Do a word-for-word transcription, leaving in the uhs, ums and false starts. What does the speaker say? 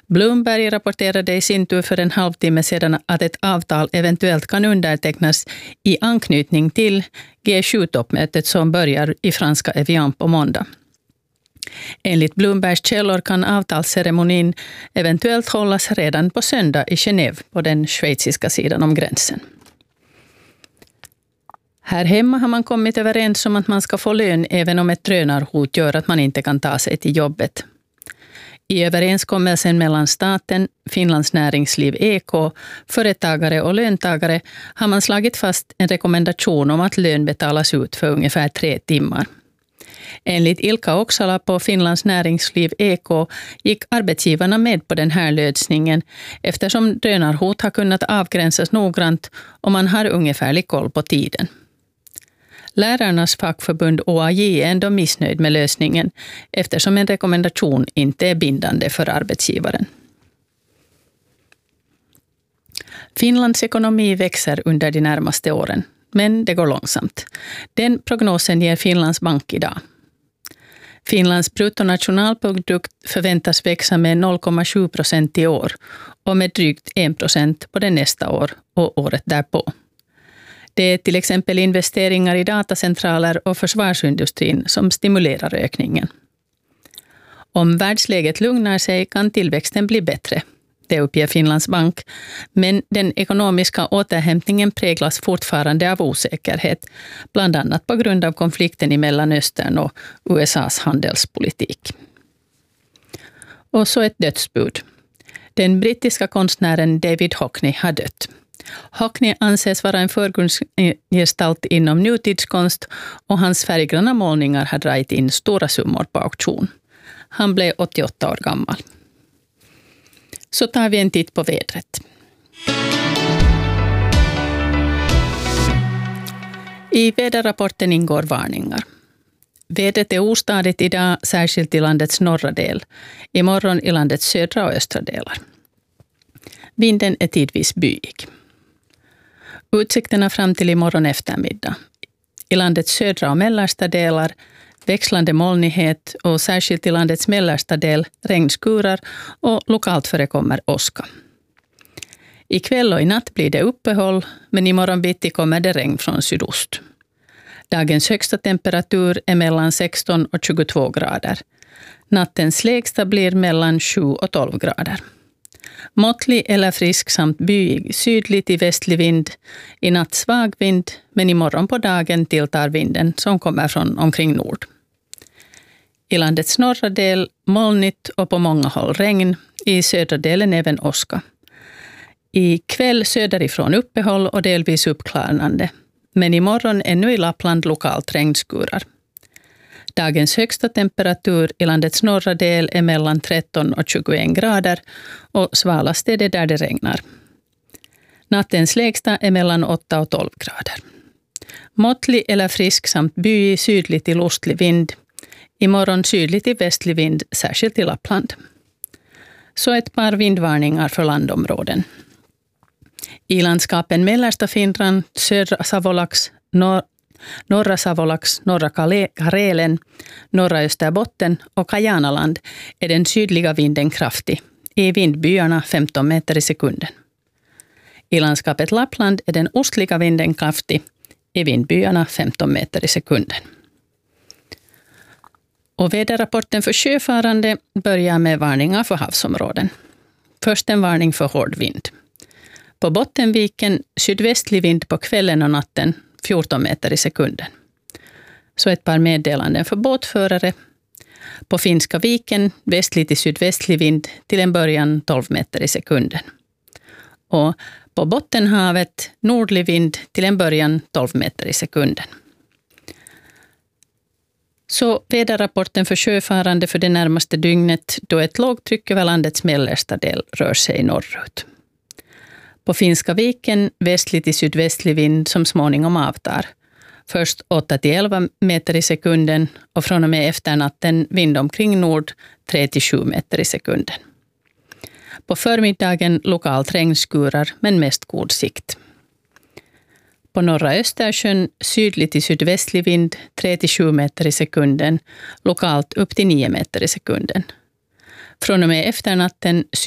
Bloomberg rapporterade i sin tur för en halvtimme sedan att ett avtal eventuellt kan undertecknas i anknytning till G sju-toppmötet som börjar i franska Evian på måndag. Enligt Bloombergs källor kan avtalsceremonin eventuellt hållas redan på söndag i Genève på den schweiziska sidan om gränsen. Här hemma har man kommit överens om att man ska få lön även om ett drönarhot gör att man inte kan ta sig till jobbet. I överenskommelsen mellan staten, Finlands näringsliv E K, företagare och löntagare har man slagit fast en rekommendation om att lön betalas ut för ungefär tre timmar. Enligt Ilkka Oksala på Finlands näringsliv E K gick arbetsgivarna med på den här lösningen eftersom drönarhot har kunnat avgränsas noggrant och man har ungefärlig koll på tiden. Lärarnas fackförbund O A J är ändå missnöjd med lösningen eftersom en rekommendation inte är bindande för arbetsgivaren. Finlands ekonomi växer under de närmaste åren, men det går långsamt. Den prognosen ger Finlands bank idag. Finlands bruttonationalprodukt förväntas växa med noll komma sju procent i år och med drygt en procent på det nästa år och året därpå. Det är till exempel investeringar i datacentraler och försvarsindustrin som stimulerar ökningen. Om världsläget lugnar sig kan tillväxten bli bättre, det uppger Finlands bank, men den ekonomiska återhämtningen präglas fortfarande av osäkerhet, bland annat på grund av konflikten i Mellanöstern och U S A:s handelspolitik. Och så ett dödsbud. Den brittiska konstnären David Hockney har dött. Hockney anses vara en förgrundsgestalt inom nutidskonst och hans färggranna målningar har dragit in stora summor på auktion. Han blev åttioåtta år gammal. Så tar vi en titt på vädret. I väderrapporten ingår varningar. Vädret är ostadigt idag, särskilt i landets norra del. Imorgon i landets södra och östra delar. Vinden är tidvis byig. Utsikterna fram till imorgon eftermiddag. I landets södra och mellersta delar växlande molnighet och särskilt i landets mellersta del regnskurar och lokalt förekommer åska. I kväll och i natt blir det uppehåll, men imorgon bitti kommer det regn från sydost. Dagens högsta temperatur är mellan sexton och tjugotvå grader. Nattens lägsta blir mellan sju och tolv grader. Måttlig eller frisk samt byig sydlig till västlig vind. I natt svag vind, men imorgon på dagen tilltar vinden som kommer från omkring nord. I landets norra del molnigt och på många håll regn. I södra delen även åska. I kväll söderifrån uppehåll och delvis uppklarnande. Men imorgon ännu i Lappland lokalt regnskurar. Dagens högsta temperatur i landets norra del är mellan tretton och tjugoen grader och svalast är det där det regnar. Nattens lägsta är mellan åtta och tolv grader. Måttlig eller frisk samt byig sydlig till ostlig vind. Imorgon sydlig till västlig vind, särskilt i Lappland. Så ett par vindvarningar för landområden. I landskapen mellersta Finland, södra Savolax, norr norra Savolax, norra Karelen, norra Österbotten och Kajanaland är den sydliga vinden kraftig, i vindbyarna femton meter i sekunden. I landskapet Lappland är den ostliga vinden kraftig, i vindbyarna femton meter i sekunden. Och väderrapporten för sjöfarande börjar med varningar för havsområden. Först en varning för hård vind. På Bottenviken sydvästlig vind på kvällen och natten, fjorton meter i sekunden. Så ett par meddelanden för båtförare. På Finska viken västlig till sydvästlig vind till en början tolv meter i sekunden. Och på Bottenhavet nordlig vind till en början tolv meter i sekunden. Så väderrapporten för sjöfarande för det närmaste dygnet då ett lågtryck över landets mellersta del rör sig norrut. På Finska viken västlig till sydvästlig vind som småningom avtar. Först åtta till elva meter i sekunden och från och med efter natten vind omkring nord tre till sju meter i sekunden. På förmiddagen lokalt regnskurar men mest god sikt. På norra Östersjön sydlig till sydvästlig vind tre till sju meter i sekunden, lokalt upp till nio meter i sekunden. Från och med efter natten